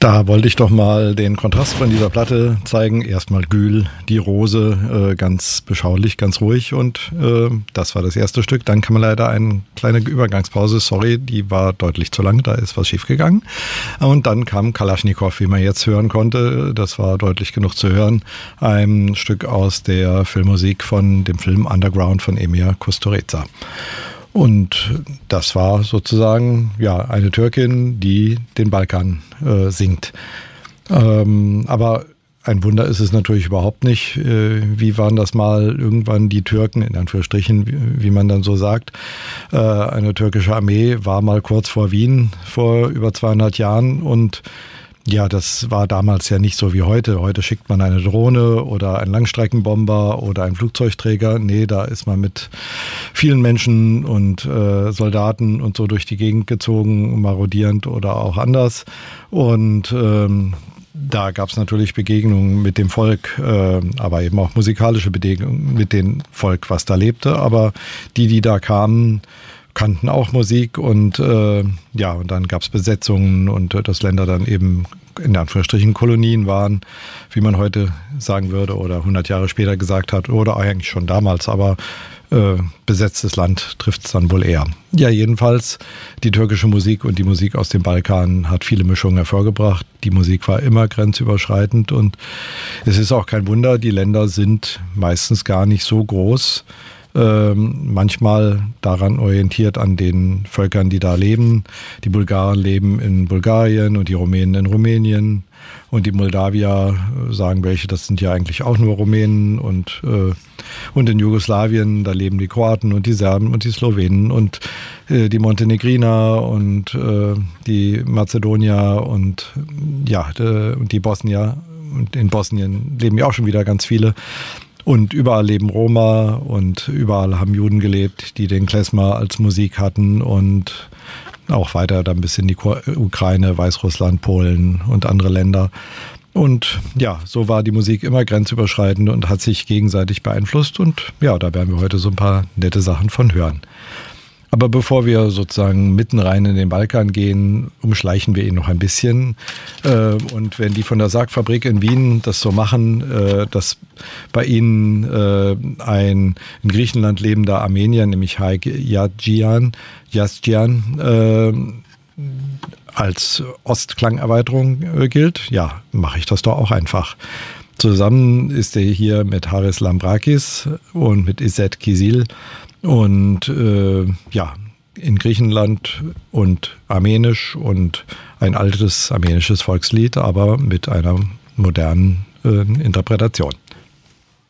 Da wollte ich doch mal den Kontrast von dieser Platte zeigen. Erstmal Gül, die Rose, ganz beschaulich, ganz ruhig und das war das erste Stück. Dann kam leider eine kleine Übergangspause, sorry, die war deutlich zu lang, da ist was schiefgegangen. Und dann kam Kalaschnikow, wie man jetzt hören konnte, das war deutlich genug zu hören. Ein Stück aus der Filmmusik von dem Film Underground von Emir Kusturica. Und das war sozusagen eine Türkin, die den Balkan singt. Aber ein Wunder ist es natürlich überhaupt nicht. Wie waren das mal irgendwann die Türken, in Anführungsstrichen, wie man dann so sagt. Eine türkische Armee war mal kurz vor Wien vor über 200 Jahren und ja, das war damals ja nicht so wie heute. Heute schickt man eine Drohne oder einen Langstreckenbomber oder einen Flugzeugträger. Nee, da ist man mit vielen Menschen und Soldaten und so durch die Gegend gezogen, marodierend oder auch anders. Und da gab es natürlich Begegnungen mit dem Volk, aber eben auch musikalische Begegnungen mit dem Volk, was da lebte. Aber die da kamen, kannten auch Musik und und dann gab es Besetzungen und dass Länder dann eben in Anführungsstrichen Kolonien waren, wie man heute sagen würde oder 100 Jahre später gesagt hat oder eigentlich schon damals, aber besetztes Land trifft es dann wohl eher. Ja, jedenfalls die türkische Musik und die Musik aus dem Balkan hat viele Mischungen hervorgebracht. Die Musik war immer grenzüberschreitend und es ist auch kein Wunder, die Länder sind meistens gar nicht so groß. Manchmal daran orientiert an den Völkern, die da leben. Die Bulgaren leben in Bulgarien und die Rumänen in Rumänien und die Moldawier, sagen welche, das sind ja eigentlich auch nur Rumänen und in Jugoslawien, da leben die Kroaten und die Serben und die Slowenen und die Montenegriner und die Mazedonier und die Bosnier und in Bosnien leben ja auch schon wieder ganz viele. Und überall leben Roma und überall haben Juden gelebt, die den Klezmer als Musik hatten und auch weiter dann bis in die Ukraine, Weißrussland, Polen und andere Länder. Und ja, so war die Musik immer grenzüberschreitend und hat sich gegenseitig beeinflusst und ja, da werden wir heute so ein paar nette Sachen von hören. Aber bevor wir sozusagen mitten rein in den Balkan gehen, umschleichen wir ihn noch ein bisschen. Und wenn die von der Sargfabrik in Wien das so machen, dass bei ihnen ein in Griechenland lebender Armenier, nämlich Haik Yazgian, als Ostklangerweiterung gilt, ja, mache ich das doch auch einfach. Zusammen ist er hier mit Haris Lambrakis und mit İzzet Kizil und in Griechenland und Armenisch und ein altes armenisches Volkslied, aber mit einer modernen Interpretation.